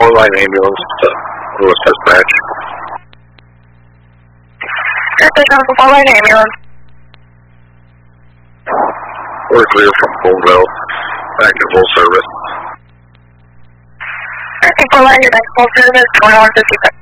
4-line ambulance to Lewis Dispatch. Station for 4-line ambulance. We're clear from Fullville. Back to full service. 4-line, you're back full service, 2156.